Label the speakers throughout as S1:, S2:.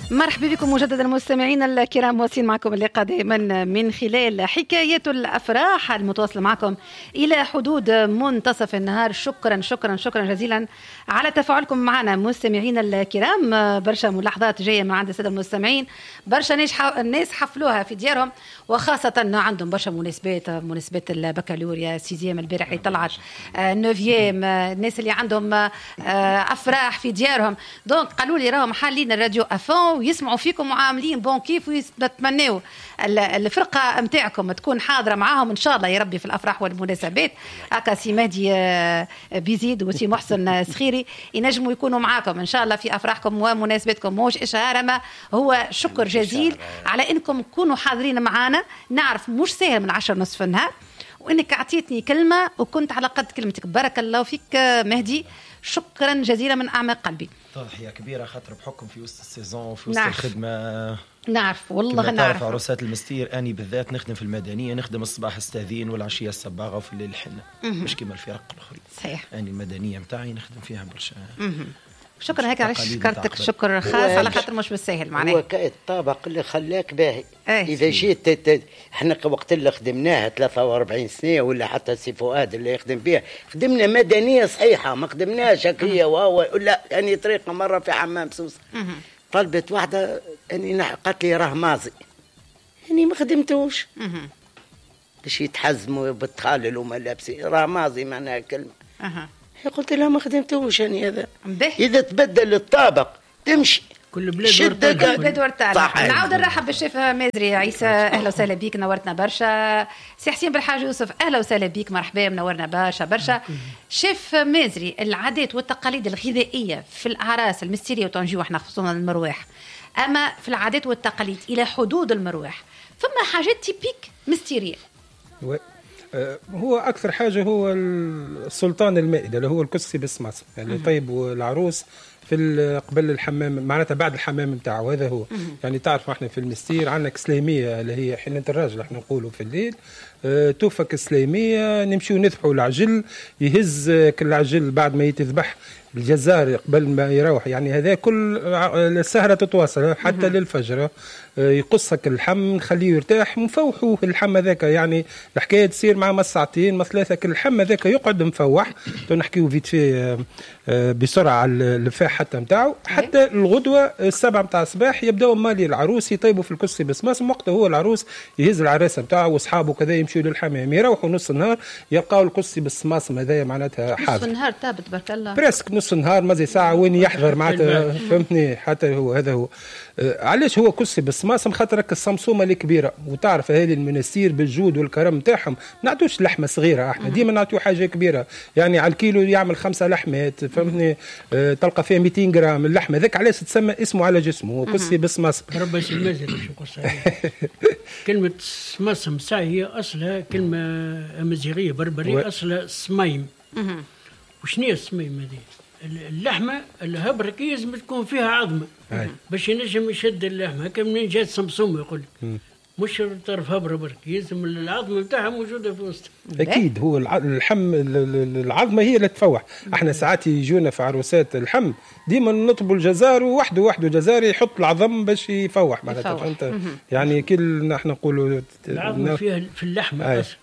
S1: مرحبا بكم مجددا مستمعينا الكرام، واصلين معكم اللقاء دائما من خلال حكاية الأفراح المتواصلة معكم إلى حدود منتصف النهار. شكرا شكرا شكرا جزيلا على تفاعلكم معنا مستمعينا الكرام. برشا ملاحظات جاية من عند السادة المستمعين، برشا الناس حفلوها في ديارهم، وخاصة عندهم برشا مناسبات البكالوريا، سيزيام البارح اللي طلعت، نوفيام، الناس اللي عندهم أفراح في ديارهم. دونك قالوا لي راهم حالين الراديو أفون ويسمعوا فيكم وعاملين بون كيف، ونتمنوا الفرقة متاعكم تكون حاضرة معاهم إن شاء الله يا ربي في الأفراح والمناسبات. هكا سي مهدي بيزيد وسي محسن سخيري ينجموا يكونوا معاكم إن شاء الله في أفراحكم ومناسباتكم. موش إشهار ما هو شكر جزيل على إنكم تكونوا حاضرين معانا. نعرف مش سهل من 10 نصف النهار، وإنك أعطيتني كلمة وكنت على قد كلمتك. بارك الله فيك مهدي، شكرا جزيلا من أعماق قلبي.
S2: تضحية كبيرة خاطر بحكم في وسط السيزون وفي وسط الخدمة.
S1: نعرف والله نعرف.
S2: عروسات المستير أني بالذات نخدم في المدنية، نخدم الصباح استاذين والعشية الصباغة وفي الليل الحنة، مش كما الفرق الأخرى.
S1: صحيح.
S2: أني المدنية متاعي نخدم فيها برشا.
S1: شكرا هيك علاش شكرتك شكر خاص على خاطر مش بالساهل معناه.
S3: هو الطابق اللي خلاك باهي. إذا جيت احنا وقت اللي خدمناها 43 سنة ولا حتى سي فؤاد اللي يخدم فيها، خدمنا مدنية صحيحة، ما خدمناش هكية وهو لا يعني طريقة مرة في حمام سوسة. طلبت واحدة يعني قالت لي راه ماضي، يعني ما خدمتوش باش يتحزموا بالتخالل وما لابسين، راه ماضي معناها كلمة. قلت لها ما خدمتوش يعني هذا. إذا تبدل الطابق تمشي
S1: كل بلاد ورتاح. نعاود نرحب بالشيف مازري عيسى، اهلا وسهلا بيك، نورتنا برشا. سي حسين بالحاج يوسف اهلا وسهلا بيك، مرحبا، منورنا برشا. شيف مازري، العادات والتقاليد الغذائيه في الاعراس المستيريه وتنجيو احنا خصوصا المرواح، اما في العادات والتقاليد الى حدود المرواح فما حاجات تيبيك مستيريه.
S4: هو أكثر حاجة هو السلطان المائدة اللي هو الكسي بالسماس، يعني طيب والعروس في قبل الحمام معناتها بعد الحمام نتاعو، هذا هو. يعني تعرف احنا في المستير عندنا كسليمية اللي هي حنة الراجل احنا نقولوا في الليل، توفك سليمية نمشيو نذبحوا العجل، يهز كل العجل بعد ما يتذبح الجزار قبل ما يروح، يعني هذا كل السهرة تتواصل حتى للفجر. يقصك اللحم نخليه يرتاح، مفوحوه اللحم هذاك، يعني الحكاية تصير مع ساعتين ثلاثة، كل اللحم هذاك يقعد مفوح. نحكيو فيت فيه بسرعة على الفاح حتى متاعه، حتى الغدوة 7 متاع الصباح يبداو مالي العروس يطيبوا في الكسي بسماسم. وقته هو العروس يهز العراسة متاعه واصحابه كذا يمشيوا للحمام، يروحوا نص النهار يلقاو الكسي بالسماسم هذايا معناتها حاضر.
S1: نص النهار تابت برك الله،
S4: برسك نص النهار مازي ساعة وين يحضر معناتها، فهمتني؟ حتى هو هذا هو. علاش هو كسي بالسماسم؟ خاطرك الصمصومه الكبيره، وتعرف هذه المناسير بالجود والكرم تاعهم ما نعطوش لحمه صغيره، احنا ديما نعطيو حاجه كبيره، يعني على الكيلو يعمل 5 لحمات، فهمتني؟ تلقى فيها 200 جرام اللحمه ذاك، علاش تسمى اسمه على جسمه كسي بالسماسم.
S5: ربي يسلمك شو قصه كلمه سماسم ساعي هي اصلها كلمه امازيغيه بربريه، اصلها سميم. وشنو هي السميم هذه؟ اللحمه الهبرك لازم تكون فيها عظمه باش ينجم يشد اللحمه. هكا منين جات سمسوم يقول مش طرف هبره برك، لازم العظمه بتاعها موجوده في وسط.
S4: اكيد هو اللحم العظمه هي اللي تفوح. احنا ساعات يجونا في عروسات اللحم ديما نطلبوا الجزار وحده جزار يحط العظم باش يفوح معناتها، فهمت؟ يعني كل احنا نقولوا
S5: العظمه فيها في اللحمه اصلا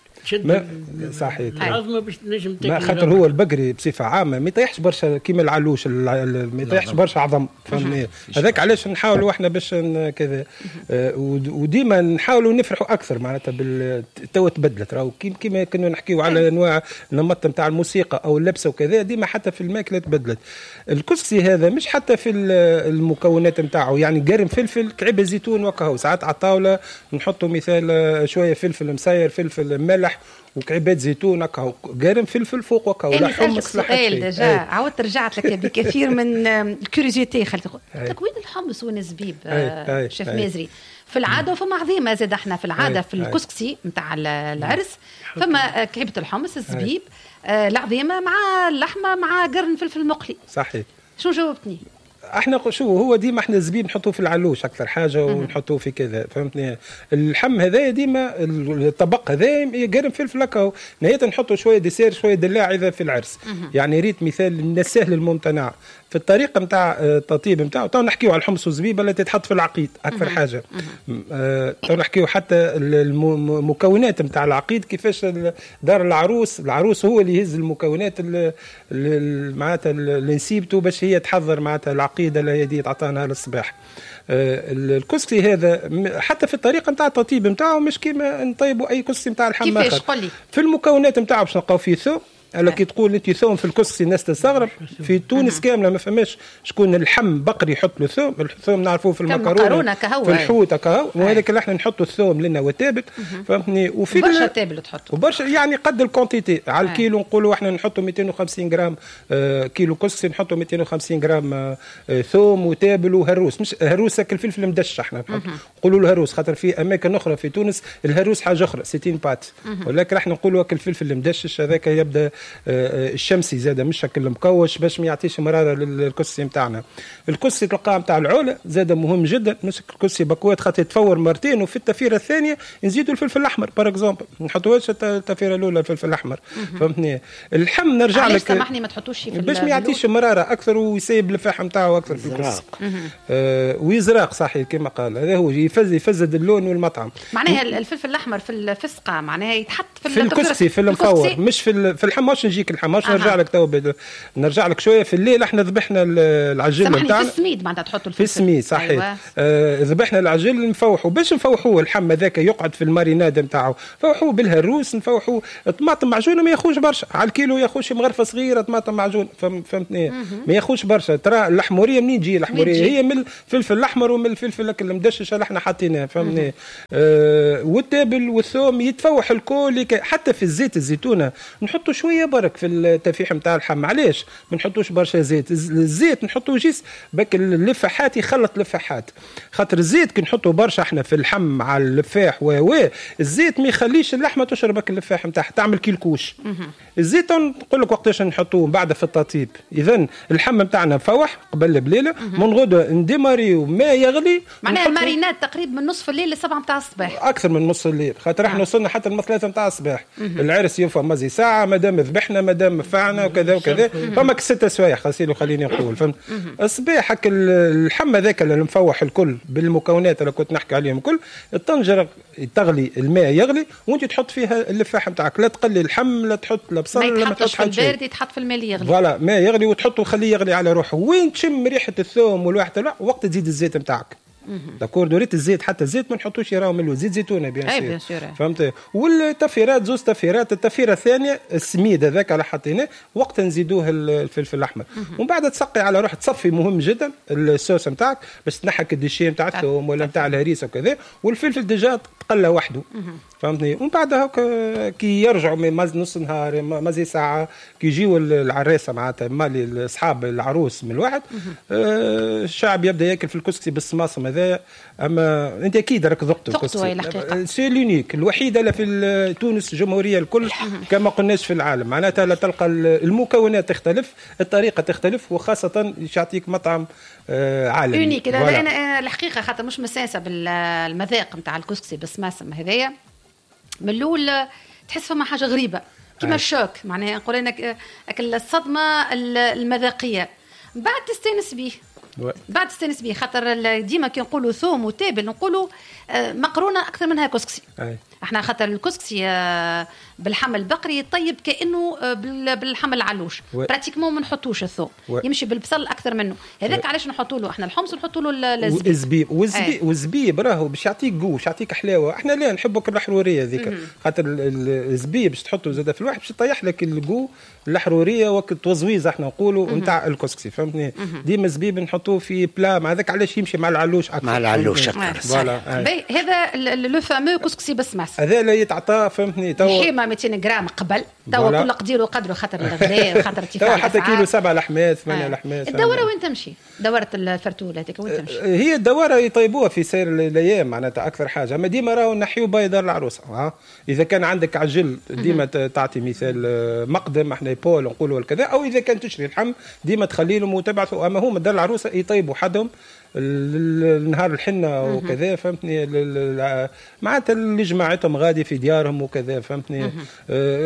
S4: صحيح
S5: العظمه باش نجم تاكل.
S4: ما خاطر هو البقري بصفه عامه ما يطيحش برشا كيما العلوش، ما يطيحش برشا عظم، فهمني؟ هذاك علاش نحاولوا احنا باش كذا، وديما نحاولوا نفرحوا اكثر معناتها تو تبدلت، راهو كيما كنا نحكيو على انواع النمط نتاع الموسيقى او اللبسه وكذا، ديما حتى في الماكله تبدلت. الكسكسي هذا مش حتى في المكونات نتاعو، يعني قرن فلفل كعبه زيتون وكهو، ساعات على الطاوله نحطوا مثال شويه فلفل مسير، فلفل ملح وكعبات زيتون هكا، قرن فلفل فوق وكا، ولا حمص لا
S1: حتى شيء. عاودت رجعت لك بكثير من الكوريوزيتي، خليت لك وين الحمص وين الزبيب شيف مازري؟ في العاده وفما عظيمه زاد احنا في العاده في الكسكسي نتاع العرس فما كعبه الحمص الزبيب العظيمه مع اللحمه مع قرن فلفل مقلي.
S4: صحيح.
S1: شو جاوبتني؟
S4: احنا شو هو ديما احنا الزبيب نحطوه في العلوش اكثر حاجه ونحطوه في كذا، فهمتني؟ اللحم هذايا ديما الطبق هذايا قرن فلفل هكا، نهايه نحطوا شويه ديسير شويه دلاع اذا في العرس، يعني ريت مثال من السهل الممتنع في الطريقه نتاع التطيب نتاعو. تو نحكيو على الحمص والزبيبه اللي تتحط في العقيد اكثر حاجه. تو نحكيو حتى المكونات نتاع العقيد، كيفاش دار العروس هو اللي يهز المكونات معناتها اللي نسيبته باش هي تحضر معناتها العقيده اللي هي دي تعطيها نهار الصباح. الكسكسي هذا حتى في الطريقه نتاع التطيب نتاعو مش كيما نطيبوا اي كسكسي نتاع اللحم.
S1: كيفاش قولي؟
S4: في المكونات نتاعو باش نلقاو فيه ثوم. الا كي تقول انت ثوم في الكسكسي الناس تستغرب. في تونس كامله ما فماش شكون اللحم بقري يحط له ثوم. الثوم نعرفوه في المكرونه
S1: كهو
S4: في الحوت كهو، وهذاك اللي احنا نحطوا الثوم لنا وتابت. فهمتني؟ وفي
S1: برشا تابل تحطوا
S4: وبرشا يعني قد الكونتيتي على الكيلو نقولوا احنا نحطوا 250 جرام كيلو كسكسي نحطوا 250 جرام ثوم وتابل وهروس. مش هروسك الفلفل المدش احنا نقولوا له هروس، خاطر في اماكن اخرى في تونس الهروس حاجه اخرى سيتين بات، ولكن احنا نقولوا هكا الفلفل المدشش هذاك يبدا الشمسي زاده مش شكل مكوش باش ما يعطيش مراره للكسي نتاعنا. الكسي تلقاه نتاع العوله زاده مهم جدا، مش الكسي بكوات خاطر يتفور مرتين، وفي التفيره الثانيه نزيدوا الفلفل الاحمر بار اكزومبل، ما نحطوهاش التفيره الاولى الفلفل الاحمر. فهمتني؟ اللحم نرجع لك
S1: سامحني ما تحطوش
S4: باش ما يعطيش مراره اكثر ويسيب الفاح نتاعو اكثر في الكسي. ويزرق صحيح كما قال، هذا هو يفزد اللون والمطعم.
S1: معناها الفلفل الاحمر في الفسقه معناها يتحط
S4: في الكسكسي في المفور، مش في الحماش. نجيك الحماش نرجع لك تو نرجع لك شويه. في الليل احنا ذبحنا العجل نتاعنا
S1: في السميد معناتها تحطوا
S4: في السميد صحيح. ذبحنا العجل نفوحوا باش نفوحوه اللحم هذاك يقعد في الماريناد نتاعو، نفوحوه بالهروس، نفوحوه طماطم معجونه ما ياخوش برشا على الكيلو، ياخوش مغرفه صغيره طماطم معجون. فهمتني؟ ما ياخوش برشا. ترى اللحموريه منين تجي؟ اللحموريه هي من الفلفل الاحمر ومن الفلفل المدشش اللي احنا حاطيناه. فهمتني؟ والتابل والثوم يتفوح الكل. حتى في الزيت الزيتونه نحطوا شويه برك في التفيح نتاع اللحم. علاش ما نحطوش برشا زيت؟ الزيت نحطوه جيس باك اللفاحات يخلط لفاحات، خاطر الزيت كي نحطوا برشا احنا في اللحم مع اللفاح الزيت ما يخليش اللحمه تشربك اللفاح نتاعها، تعمل كيلكوش. الزيت نقول لك وقتاش نحطوه بعد في التطيب. اذا اللحم نتاعنا مفوح قبل بليله، من غدوه نديماري وما يغلي
S1: معناها المارينات تقريبا من نصف الليل للسبعة نتاع الصباح،
S4: اكثر من نص الليل، خاطر احنا وصلنا حتى المثلاثه نتاع الصباح. العرس ينفع مازي ساعه مادام ذبحنا مادام فعنا وكذا وكذا، فما 6 سوايع خليني نقول. فهمت؟ الصباح هكا اللحم هذاك اللي مفوح الكل بالمكونات اللي كنت نحكي عليهم الكل، الطنجره تغلي، الماء يغلي وانت تحط فيها اللفاح نتاعك. لا تقلي اللحم، لا تحط لا بصل، لا ما تحطش
S1: في البارد، يتحط في الماء اللي يغلي.
S4: فوالا ماء يغلي وتحطه وخليه يغلي على روحه. وين تشم ريحه الثوم والواحد وقت تزيد الزيت نتاعك. داكور دوريت الزيت، حتى الزيت ما نحطوش يراو ملو، زيت زيتونه بيان سور. فهمت؟ والتفيرات زوز تفيرات. التفيره الثانيه السميد هذاك اللي حطيناه وقت نزيدوه الفلفل الاحمر، ومن بعد تسقي على روح تصفي. مهم جدا الصوص نتاعك باش تنحك الديشي نتاع الثوم ولا نتاع الهريسه وكذا، والفلفل ديجا تقلى وحده. فهمتني؟ ومن بعد هكا كي يرجعوا من نص نهار مازي ساعه كي يجيو العراسه معناتها مالي اصحاب العروس من الواحد، الشعب يبدا ياكل في الكسكسي بالصماصم هذا. اما انت اكيد راك ذقت الكسكسي، سي لونيك الوحيده لا في تونس الجمهوريه الكل كما قلناش في العالم. معناتها لا تلقى المكونات تختلف، الطريقه تختلف، وخاصه يعطيك مطعم عالمي
S1: يونيك. انا الحقيقه خاطر مش مساسه بالمذاق نتاع الكسكسي بالسماسم هذايا، من الاول تحس فما حاجه غريبه كيما الشوك، معناها نقول لك الصدمه المذاقيه. بعد تستانس به خاطر ديما كي نقولوا ثوم وتابل نقولوا مقرونه اكثر منها كسكسي. احنا خاطر الكسكسي بالحمل البقري طيب كانه بالحمل العلوش براتيكمون ما نحطوش الثوم، يمشي بالبصل اكثر منه. هذاك علاش نحطوا له احنا الحمص ونحطوا له الزبيب.
S4: والزبيب راهو باش يعطيك جو، باش يعطيك حلاوه. احنا لا نحبوا الحروريه ذيك، خاطر الزبيب باش تحطه زاده في الواحد باش يطيح لك الجو الحروريه وقت توزويز احنا نقولوا نتاع الكسكسي. فهمتني؟ ديما الزبيب نحطوه في بلا مع هذاك علاش يمشي مع العلوش اكثر.
S3: مع العلوش اكثر.
S1: فوالا هذا لو فامو كسكسي بسماس
S4: هذا اللي يتعطى. فهمتني؟ تو
S1: الحيمه 200 غرام قبل توا كل قدير وقدره خاطر الغلاء وخاطر ارتفاع
S4: حتى كيلو 7 لحمات 8 لحمات.
S1: الدوره وين تمشي؟ دوره الفرتوله هذيك وين تمشي؟
S4: هي الدوره يطيبوها في سير الايام معناتها اكثر حاجه. اما ديما راهو نحيو بيدار العروسه. اذا كان عندك عجل ديما تعطي مثال مقدم احنا بول نقولوا الكذا، او اذا كان تشري اللحم ديما تخلي لهم وتبعثوا. اما هم دار العروسه يطيبوا حدهم النهار الحنه وكذا. فهمتني؟ معناتها اللي جماعتهم غادي في ديارهم وكذا. فهمتني؟ بون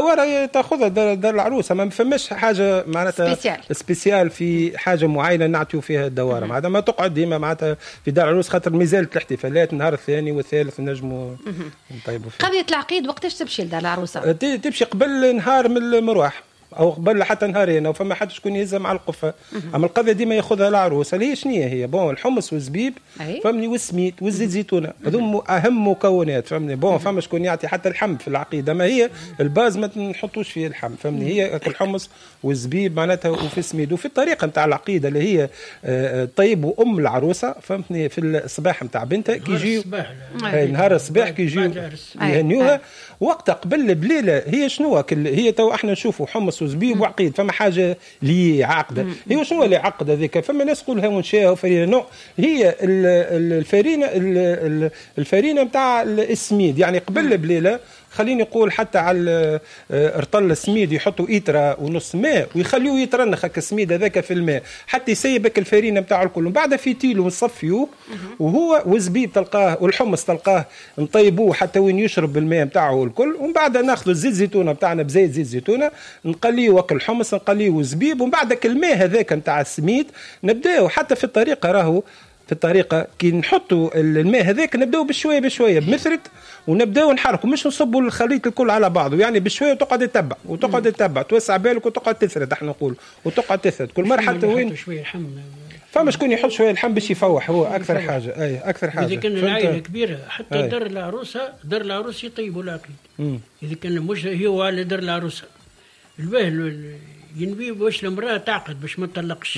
S4: الدواره تاخذها دار العروسه، ما فماش حاجه معناتها سبيسيال في حاجه معينه نعطيو فيها الدواره، معناتها ما تقعد ديما معناتها في دار العروس، خاطر مازالت الاحتفالات النهار الثاني والثالث نجموا نطيبوا فيه.
S1: قضيه العقيد وقتاش تمشي لدار العروسه؟
S4: تمشي قبل نهار من المروح او قبل حتى نهارين، او فما حتى شكون يهزها مع القفه. اما القضيه ديما ياخذها العروسه اللي هي شنو هي بون الحمص والزبيب فهمني والسميد والزيت زيتونه، هذوم اهم مكونات فهمني. بون فما شكون يعطي حتى اللحم في العقيده، ما هي الباز ما نحطوش فيه اللحم فهمني، هي الحمص والزبيب معناتها وفي السميد. وفي الطريقه نتاع العقيده اللي هي طيب ام العروسه فهمتني في الصباح نتاع بنتها كي يجي نهار الصباح كي يجي يهنيوها وقتها قبل بليله. هي شنو هي تو احنا نشوفوا حمص وزبيب وعقيد، فما حاجه لي عقده. هي شنو اللي عقد هذيك؟ فما ناس تقولها ونشاها وفرينه، نو هي الفرينه الفرينه نتاع السميد. يعني قبل بليله خليني نقول حتى على رطل السميد يحطوا إيترا ونص ماء ويخليوه يترنخ هكا السميد هذاك في الماء حتى يسيبك الفرينه نتاعو الكل. ومن بعد في تيلو نصفيوه وهو والزبيب تلقاه والحمص تلقاه نطيبوه حتى وين يشرب الماء نتاعو الكل. ومن بعد ناخذ الزيت زيتونه نتاعنا بزيت زيت زيتونه نقليوه وكل الحمص نقليوه الزبيب. ومن بعد الماء هذاك نتاع السميد نبداو حتى في الطريقه راهو في الطريقه كي نحطوا الماء هذاك نبداو بشويه بشويه بمثرت ونبداو نحركوا، مش نصبوا الخليط الكل على بعضه يعني بشويه. وتقعد تتبع وتقعد تتبع توسع بالك وتقعد تثرد احنا نقول وتقعد تثرد كل مره حتى وين فما شكون يحط شويه اللحم باش يفوح. هو اكثر حاجه اي اكثر حاجه
S5: اذا كان العائله كبيره حتى دار العروس يطيبوا العقيد. اذا كان مش هو على دار العروسه الباهي ينبي باش المراه تعقد باش ما تطلقش.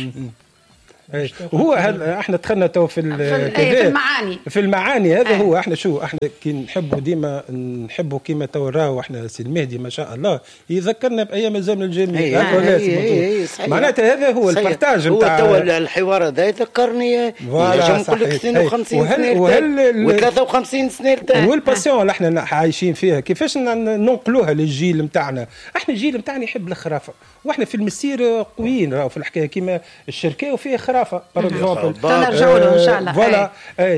S4: وهو احنا دخلنا تو في
S1: المعاني
S4: في المعاني هذا هو احنا شو احنا كي نحبوا ديما نحبوا كيما تو راهو احنا سي المهدي ما شاء الله يذكرنا بايام الزمن الجميل. معناتها هذا هو البارتاج
S3: نتاع هو تو الحوار هذا يذكرني نقول لك 52 سنه و53 سنه
S4: والباسيون اللي احنا عايشين فيها كيفاش ننقلوها للجيل نتاعنا. احنا الجيل نتاعنا يحب الخرافه واحنا في المسير قويين راهو في الحكايه كيما الشركه وفيه خرافه بار اكزومبل
S1: نرجعوا له ان شاء الله.
S4: فوالا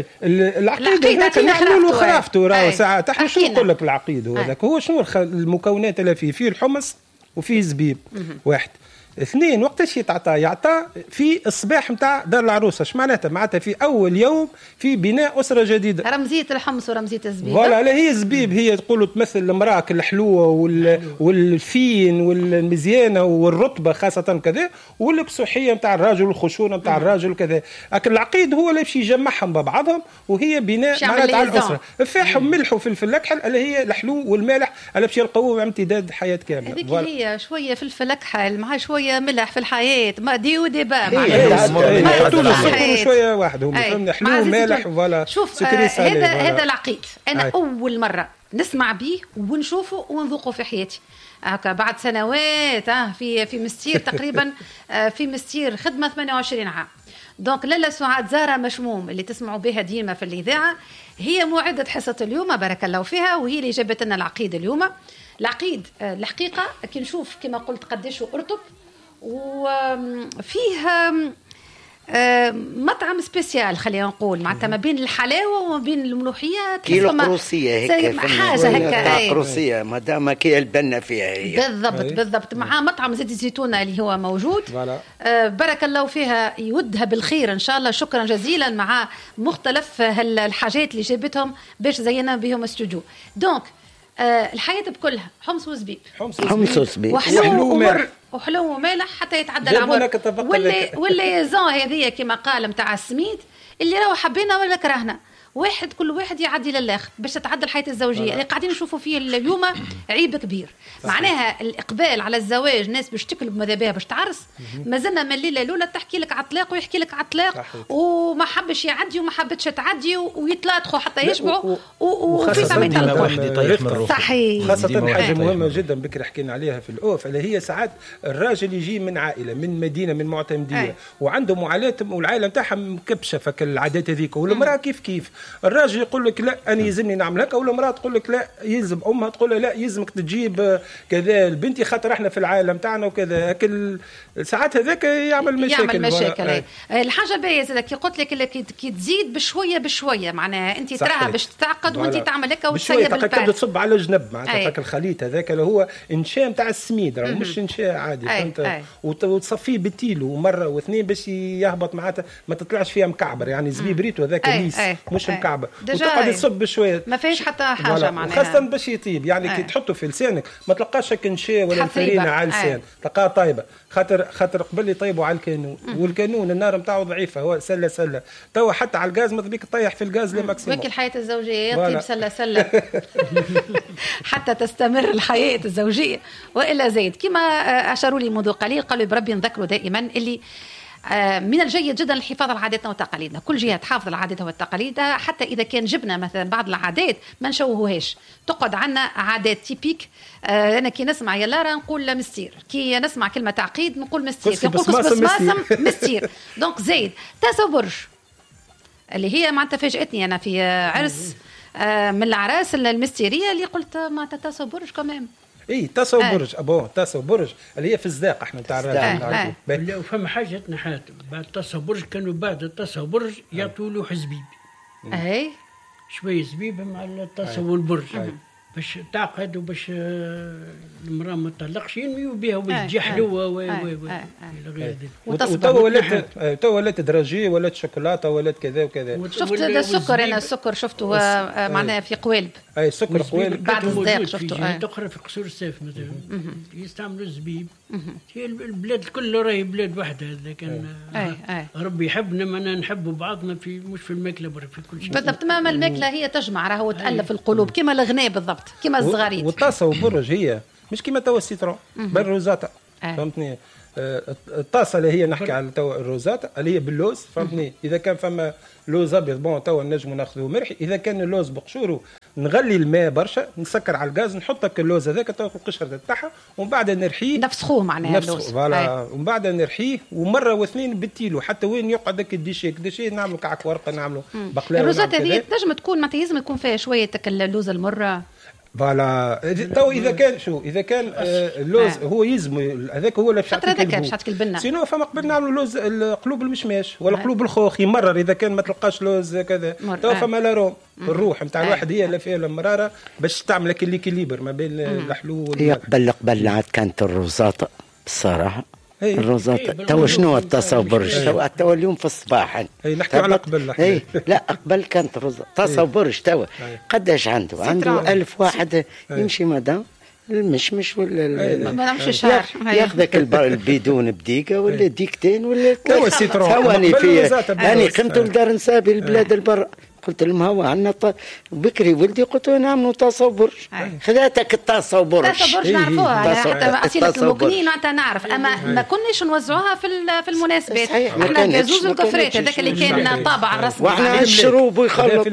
S4: العقيده نحن له خرافته راهو ساعات احنا شو نقول لك العقيد هذاك هو شنو المكونات اللي فيه الحمص وفيه زبيب واحد. اثنين وقتاش يعطى في الصباح نتاع دار العروسه. اش معناتها في اول يوم في بناء اسره جديده.
S1: رمزيه الحمص ورمزيه الزبيب.
S4: فوالا لا هي الزبيب هي تقولوا تمثل المراه الحلوه والفين والمزيانه والرطبه خاصه كذا والبسوحيه نتاع الراجل والخشونه نتاع الراجل كذا. لكن العقيد هو اللي باش يجمعهم ببعضهم وهي بناء معناتها على الاسره. فاحهم ملح وفلفل اكحل اللي هي الحلو والمالح اللي باش يلقوه امتداد حياه كامله.
S1: هذيك هي شويه فلفل اكحل مع شويه ملح في الحياه ما دي وديبا
S4: شويه واحد فهمنا حلو مالح ولا
S1: شوف هذا العقيد انا اول مره نسمع به ونشوفه ونذوقه في حياتي هكا بعد سنوات في مستير تقريبا في مستير خدمه 28 عام. دونك لاله سعاد زهره مشموم اللي تسمعوا بها ديما في الاذاعه هي موعده حصه اليوم بارك الله فيها وهي اللي جابت لنا العقيد اليوم. العقيد الحقيقه كي نشوف كما قلت قداش ارتب وفيه مطعم سبيسيال خلينا نقول معناتها ما بين الحلاوه وما بين الملوحيه
S3: كيلو قروسيه هيك
S1: حاجه هكا
S3: قروسيه مادام كي البنا فيها هي
S1: بالضبط مع مطعم زيت الزيتونه اللي هو موجود. بارك الله فيها يودها بالخير ان شاء الله. شكرا جزيلا مع مختلف الحاجات اللي جابتهم باش زينا بهم استوديو. دونك الحياه بكلها حمص وزبيب وحلو ومالح حتى يتعدى العمر ولا زون هذه كما قال متاع السميد اللي راهو حبينا ولا كرهنا واحد كل واحد يعدي للاخر باش تتعدى الحياه الزوجيه اللي قاعدين نشوفوا فيه اليوم عيب كبير. معناها الاقبال على الزواج ناس باش تكلب ماذا بها باش تعرس مازلنا من الليله الاولى تحكي لك عطلاق ويحكي لك عطلاق وما حبش يعدي وما حبتش تعدي ويتلاطخوا حتى يشبعوا وفي ساعه
S2: واحد يطيح من روحه.
S1: صحيح
S4: خاصه حاجه مهمه جدا بكري حكينا عليها في الاوف اللي هي ساعات الراجل يجي من عائله من مدينه من معتمديه وعنده معاناه والعائله نتاعها مكبشه فك العادات هذيك والمراه كيف الراجل يقول لك لا انا يلزمني نعمل هكا، ولا المراه تقول لك لا يلزم امها تقول لها لا يلزمك تجيب كذا البنتي خاطر احنا في العالم تاعنا وكذا. لكن ساعات هذاك يعمل مشاكل.
S1: الحاجه باهيه زاد كي قلت لك كي تزيد بشويه بشويه معناها انت تراها باش تتعقد وانت تعمل هكا وتسيب
S4: البال تبدا تصب على جنب معناتها هذاك الخليط هذاك اللي هو انشاء نتاع السميد راه مش انشاء عادي فهمت. وتصفيه بالتيلو مره واثنين باش يهبط معناتها ما تطلعش فيها مكعبر يعني زبيب ريتو هذاك ليس مش مكعبر وتقعد تصب بشويه
S1: ما فيش حتى حاجه معناها
S4: خاصه باش يطيب يعني كي تحطه في لسانك ما تلقاش هكا نشاء ولا الفرينه على اللسان تلقاها طايبه خاطر قبل يطيبوا على الكانون والكانون النار نتاعو ضعيفه هو سله توا حتى على الغاز ما تبيك تطيح في الغاز لماكسيموم.
S1: وكل الحياه الزوجيه يطيب سله حتى تستمر الحياه الزوجيه. والا زيد كما اشاروا لي منذ قليل قالوا بربي نذكروا دائما اللي من الجيد جدا الحفاظ على عاداتنا وتقاليدنا. كل جهه تحافظ على عاداتها وتقاليدها حتى اذا كان جبنا مثلا بعض العادات ما نشوهوهاش. تقعد عنا عادات تيبيك. انا كي نسمع يلارا نقول مستير، كي نسمع كلمه تعقيد نقول مستير، كي نقول قسم مستير. دونك زيد تاسو برج اللي هي معناتها فاجأتني انا في عرس من العراس المستيريه اللي قلت معناتها تاسو برج كمان.
S4: اي تاسو برج تاسو برج اللي هي في الزاق احنا نتاع
S5: وفما حاجه نحات بعد تاسو برج كانوا بعد التاسو برج يعطوا له حزبيب شويه زبيب مع التاسو والبرج باش تعقد وباش المراه ما تطلقش ينميوا بها وتجي حلوه
S4: تو ولات دراجي ولات شوكولاته ولات كذا وكذا.
S1: شفت السكر انا السكر شفته معناها في قوالب
S4: سكر قوالب
S1: بعد الصداق شفته
S5: تقرا في قصور السيف مثلا يستعملوا الزبيب. هي البلاد الكل راهي بلاد واحده. هذا كان ربي يحبنا ما نحبوا بعضنا في مش في الماكله برك في كل شيء
S1: بالضبط. تماما الماكله هي تجمع راهو تالف القلوب كما الغناء بالضبط كما الصغاريت.
S4: والطاسه والبرج هي مش كما توا السيترون بل الروزاتا فهمتني. الطاسه اللي هي نحكي على توا الروزاتا اللي هي باللوز فهمتني. اذا كان فما لوز ابيض توا نجموا ناخذوه مرحي. اذا كان اللوز بقشوره نغلي الماء برشا نسكر على الغاز نحط اللوز هذاك تاخذ القشره تاعها ومن بعد نرحيه
S1: نفسخوه معناها اللوز
S4: ومن بعد نرحيه ومره واثنين بالتيلو حتى وين يقعد داك الديشي نعملوا كعك ورقه نعملوا بقلاوه.
S1: الروزات هذه تنجم تكون معناتها لازم يكون فيها شويه اللوز المره
S4: فوالا. تو اذا كان اللوز هو يلزم هذاك هو اللي
S1: شحال البنه
S4: سينو فما قبل نعملوا لوز قلوب المشماش ولا قلوب الخوخ يمرر اذا كان ما تلقاش لوز كذا. تو فما لاروم الروح نتاع الواحد هي اللي فيها المراره باش تعمل ليكيليبر ما بين الحلو
S3: قبل عاد كانت الروزاطه بصراحه الروزاطه. تو شنو التصور تو اليوم في الصباح
S4: نحكي على قبل
S3: لا قبل كانت الروزاطه تصور تو قداش عنده 1000 واحد يمشي مدام المشمش ولا
S1: ما نعرفش الشهر
S3: ياخذك البيدون بديقه ولا ديكتين ولا
S4: ثواني
S3: انا قمت لدار نسابي البلاد البر قلت لهم هو عندنا بكري ولدي قلت له نعملوا تصور خذاتك التصور
S1: نعرفوها حتى اسئله المكنين معناتها نعرف اما ما كناش نوزعوها في المناسبات. احنا جازوز الكفرات هذاك اللي كان طابع الرسمي
S3: واحنا الشروب ويخلط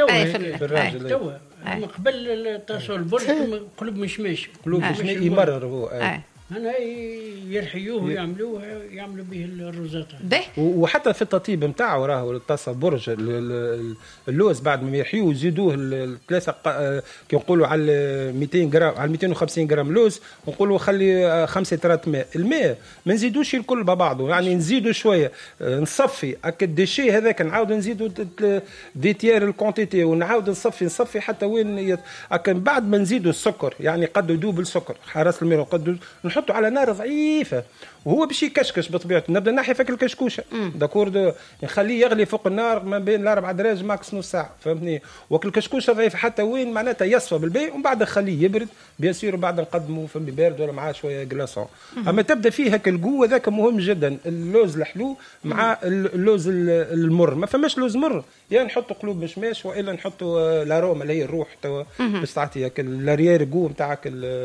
S5: توا قبل التصور البرج قلوب مشماش
S4: يمرر هو
S5: أنا يرحيوه ويعملوا به الروزاتا
S4: وحتى في التطيب نتاعو راهو الطاسه برج اللوز بعد ما يرحيوه يزيدوه الثلاثه كي نقولوا على 200 غرام على 250 غرام لوز نقولوا خلي 5 لترات ماء. الماء ما نزيدوش الكل ببعضه يعني نزيدوا شويه نصفي اكد ديشي هذاك نعاود نزيدوا دي تيار الكونتيتي ونعاود نصفي حتى وين بعد ما نزيدوا السكر يعني قد يدوب السكر حراس الماء قد نحطه على نار ضعيفه وهو باش يكشكش بطبيعته. نبدا نحي فك الكشكوشه داكور نخليه يغلي فوق النار ما بين 4 دراج ماكس نص ساعه فهمتني. وكل الكشكوشه ضعيفه حتى وين معناتها يصفى بالباء ومن بعد نخليه يبرد بيصير وبعد نقدمه فمي بارد ولا معاه شويه جلاسون. اما تبدا فيه هكا القوه ذاك مهم جدا. اللوز الحلو مع اللوز المر ما فماش لوز مر يعني نحطوا قلوب مشماش والا نحطوا لاروم اللي هي الروح توا باش تعطي هكا لاريير قوه نتاعك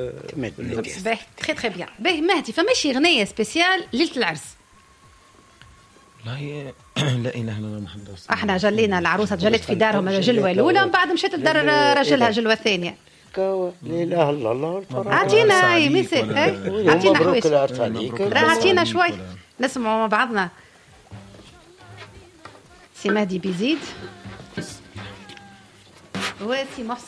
S1: تري بيان. باهي مهدي فماشي غنيه سبيسيال ليله العرس
S2: لا اله الا الله محمد رسول الله.
S1: احنا جلينا العروسه جلت في دارهم الجلوه الاولى ومن بعد مشيت لدار رجلها الجلوه الثانيه.
S3: لا اله الا الله.
S1: اعطينا اي مثال اعطينا حوايج اعطينا شوي نسمعوا مع بعضنا. سي مهدي بيزيد واسي محسن